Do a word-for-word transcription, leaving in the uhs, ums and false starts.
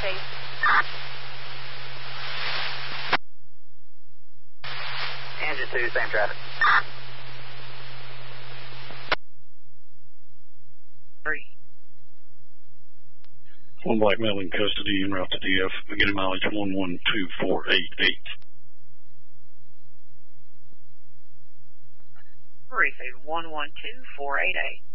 Chase. Engine two, same traffic. Three. One black male in custody en route to D F. Beginning mileage one one two four eight eight. Receive one one two four eight eight.